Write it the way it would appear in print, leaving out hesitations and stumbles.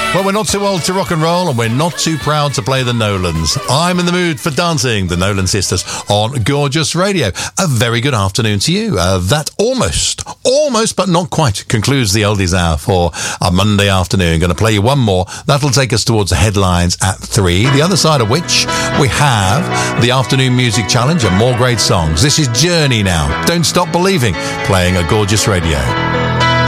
Well, we're not too old to rock and roll, and we're not too proud to play the Nolans. I'm in the mood for dancing, the Nolan Sisters, on Gorgeous Radio. A very good afternoon to you. That almost, but not quite, concludes the Oldies Hour for a Monday afternoon. Going to play you one more. That'll take us towards the headlines at 3, the other side of which we have the Afternoon Music Challenge and more great songs. This is Journey now. Don't Stop Believing, playing at Gorgeous Radio.